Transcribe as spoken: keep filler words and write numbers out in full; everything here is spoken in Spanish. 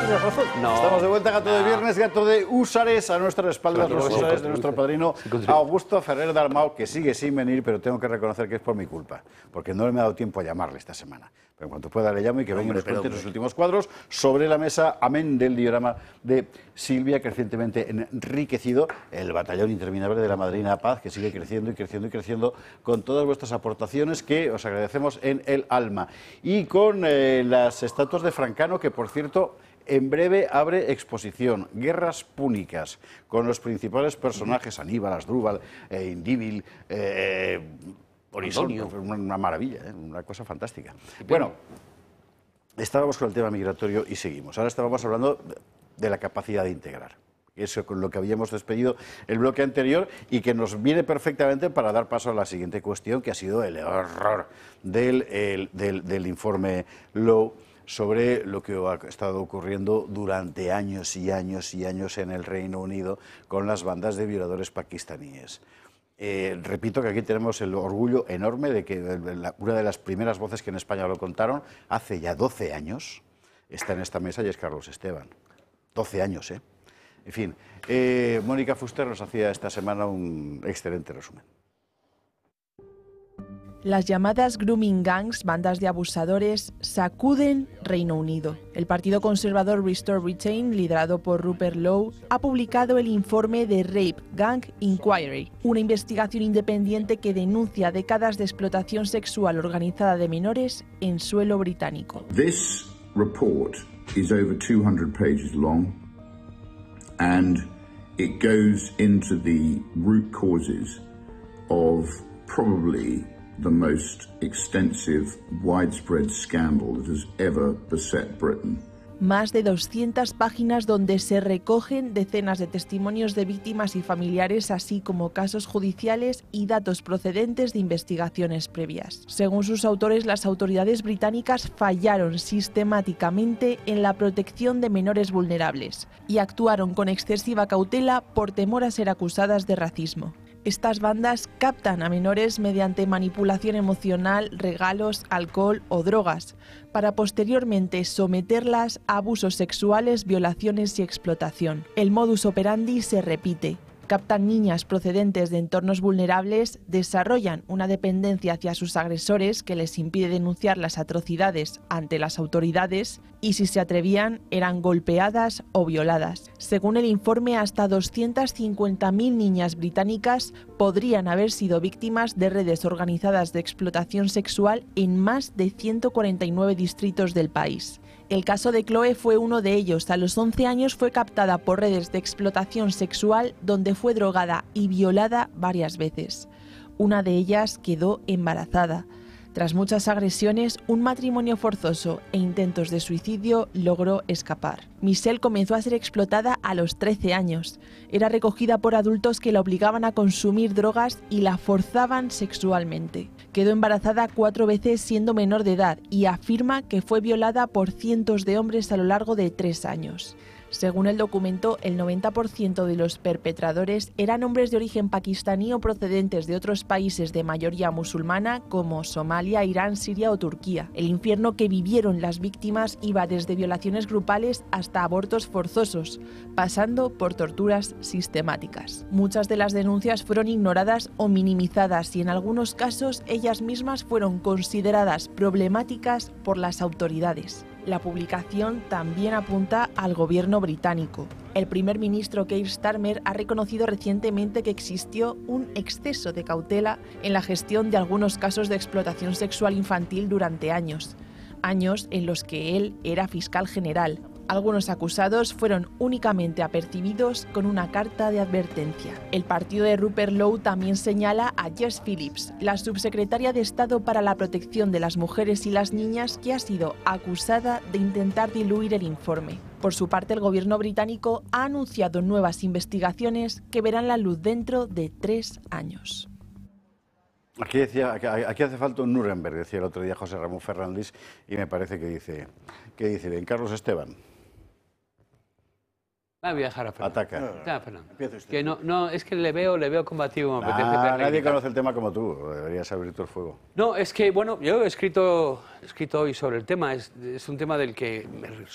tienes razón. No. Estamos de vuelta, Gato de Viernes, Gato de Húsares, a nuestras espaldas, los Húsares de nuestro padrino Augusto Ferrer Dalmau, que sigue sin venir, pero tengo que reconocer que es por mi culpa, porque no me ha dado tiempo a llamarle esta semana. Pero en cuanto pueda le llamo y que venga y nos cuente sus últimos cuadros sobre la mesa, amén del diorama de Silvia, crecientemente enriquecido, el batallón interminable de la Madrina Paz, que sigue creciendo y creciendo y creciendo con todas vuestras aportaciones que os agradecemos en el alma. Y con eh, las estatuas de Francano, que por cierto en breve abre exposición, Guerras Púnicas, con los principales personajes, Aníbal, Asdrúbal, eh, Indíbil, eh, Horizon, una, una maravilla, ¿eh? Una cosa fantástica. Bueno, estábamos con el tema migratorio y seguimos. Ahora estábamos hablando de la capacidad de integrar. Eso con lo que habíamos despedido el bloque anterior y que nos viene perfectamente para dar paso a la siguiente cuestión, que ha sido el horror del, el, del, del informe Lowe sobre lo que ha estado ocurriendo durante años y años y años en el Reino Unido con las bandas de violadores pakistaníes. Eh, repito que aquí tenemos el orgullo enorme de que la, una de las primeras voces que en España lo contaron hace ya doce años está en esta mesa y es Carlos Esteban. doce años, ¿eh? En fin, eh, Mónica Fuster nos hacía esta semana un excelente resumen. Las llamadas grooming gangs, bandas de abusadores, sacuden Reino Unido. El partido conservador Restore Britain, liderado por Rupert Lowe, ha publicado el informe de Rape Gang Inquiry, una investigación independiente que denuncia décadas de explotación sexual organizada de menores en suelo británico. This report is over two hundred pages long and it goes into the root causes of probably the most extensive, widespread scandal that has ever beset Britain. Más de doscientas páginas donde se recogen decenas de testimonios de víctimas y familiares, así como casos judiciales y datos procedentes de investigaciones previas. Según sus autores, las autoridades británicas fallaron sistemáticamente en la protección de menores vulnerables y actuaron con excesiva cautela por temor a ser acusadas de racismo. Estas bandas captan a menores mediante manipulación emocional, regalos, alcohol o drogas, para posteriormente someterlas a abusos sexuales, violaciones y explotación. El modus operandi se repite. Captan niñas procedentes de entornos vulnerables, desarrollan una dependencia hacia sus agresores que les impide denunciar las atrocidades ante las autoridades y, si se atrevían, eran golpeadas o violadas. Según el informe, hasta doscientas cincuenta mil niñas británicas podrían haber sido víctimas de redes organizadas de explotación sexual en más de ciento cuarenta y nueve distritos del país. El caso de Chloe fue uno de ellos. A los once años fue captada por redes de explotación sexual donde fue drogada y violada varias veces. Una de ellas quedó embarazada. Tras muchas agresiones, un matrimonio forzoso e intentos de suicidio, logró escapar. Michelle comenzó a ser explotada a los trece años. Era recogida por adultos que la obligaban a consumir drogas y la forzaban sexualmente. Quedó embarazada cuatro veces siendo menor de edad y afirma que fue violada por cientos de hombres a lo largo de tres años. Según el documento, el noventa por ciento de los perpetradores eran hombres de origen pakistaní o procedentes de otros países de mayoría musulmana como Somalia, Irán, Siria o Turquía. El infierno que vivieron las víctimas iba desde violaciones grupales hasta abortos forzosos, pasando por torturas sistemáticas. Muchas de las denuncias fueron ignoradas o minimizadas y en algunos casos ellas mismas fueron consideradas problemáticas por las autoridades. La publicación también apunta al gobierno británico. El primer ministro Keir Starmer ha reconocido recientemente que existió un exceso de cautela en la gestión de algunos casos de explotación sexual infantil durante años, años en los que él era fiscal general. Algunos acusados fueron únicamente apercibidos con una carta de advertencia. El partido de Rupert Lowe también señala a Jess Phillips, la subsecretaria de Estado para la Protección de las Mujeres y las Niñas, que ha sido acusada de intentar diluir el informe. Por su parte, el gobierno británico ha anunciado nuevas investigaciones que verán la luz dentro de tres años. Aquí, decía, aquí hace falta un Nuremberg, decía el otro día José Ramón Fernández, y me parece que dice, que dice bien, Carlos Esteban. Voy a dejar a Fernando. Ataca. No, no, Fernando. Usted. Que no, no, es que le veo, le veo combativo. Me apetece Ah, verle nadie gritar. conoce el tema como tú, deberías abrir tú el fuego. No, es que, bueno, yo he escrito, he escrito hoy sobre el tema, es, es un tema del que me